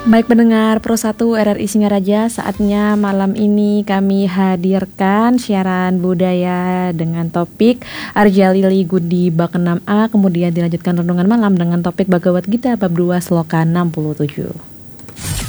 Baik pendengar Pro 1 RRI Singaraja, saatnya malam ini kami hadirkan siaran budaya dengan topik Arja Lili Gudi Bab 6A, kemudian dilanjutkan renungan malam dengan topik Bhagavad Gita bab 2 sloka 67.